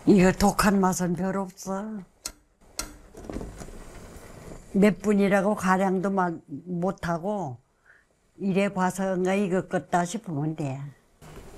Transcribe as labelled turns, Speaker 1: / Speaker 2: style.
Speaker 1: 이거 독한 맛은 별 없어. 몇 분이라고 가량도 못하고 이래 봐서인가 이거 껐다 싶으면 돼.